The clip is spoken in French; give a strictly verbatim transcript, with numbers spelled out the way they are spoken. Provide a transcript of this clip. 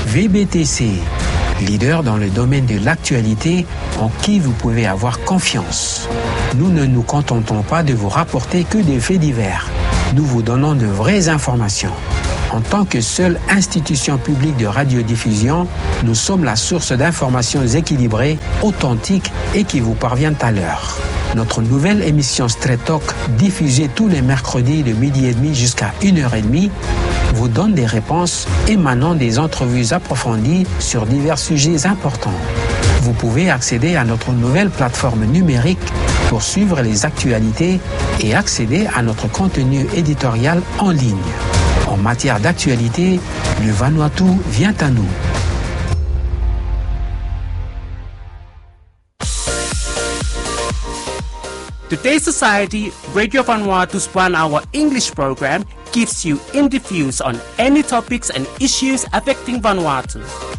V B T C, leader dans le domaine de l'actualité en qui vous pouvez avoir confiance. Nous ne nous contentons pas de vous rapporter que des faits divers. Nous vous donnons de vraies informations. En tant que seule institution publique de radiodiffusion, nous sommes la source d'informations équilibrées, authentiques et qui vous parviennent à l'heure. Notre nouvelle émission Straight Talk, diffusée tous les mercredis de midi et demi jusqu'à une heure trente, vous donne des réponses émanant des entrevues approfondies sur divers sujets importants. Vous pouvez accéder à notre nouvelle plateforme numérique pour suivre les actualités et accéder à notre contenu éditorial en ligne. En matière d'actualité, le Vanuatu vient à nous. Today's Society, Radio Vanuatu's one-hour English program gives you in-depth views on any topics and issues affecting Vanuatu.